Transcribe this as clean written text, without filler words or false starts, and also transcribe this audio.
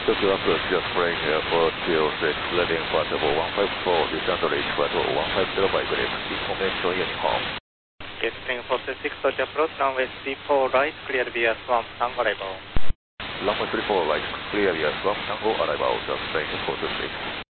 Tokyo approach just flying airport 206, leaving flight level 154, descend to reach flight level 150 by grip. Information uniform. Getting 46 Tokyo approach, runway 34 right, clear via swamp, Tango arrival. Runway 34 right, clear via swamp, Tango arrival, just flying 46.